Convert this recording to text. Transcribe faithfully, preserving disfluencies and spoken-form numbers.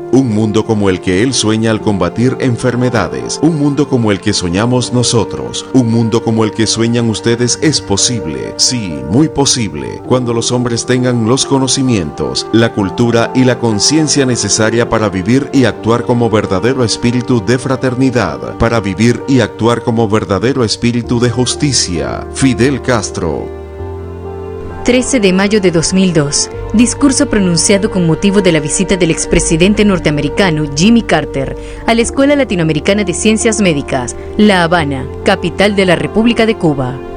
Un mundo como el que él sueña al combatir enfermedades. Un mundo como el que soñamos nosotros. Un mundo como el que sueñan ustedes es posible. Sí, muy posible. Cuando los hombres tengan los conocimientos, la cultura y la conciencia necesaria para vivir y actuar como verdadero espíritu de fraternidad. Para vivir y actuar como verdadero espíritu de justicia. Fidel Castro. trece de mayo de dos mil dos. Discurso pronunciado con motivo de la visita del expresidente norteamericano Jimmy Carter a la Escuela Latinoamericana de Ciencias Médicas, La Habana, capital de la República de Cuba.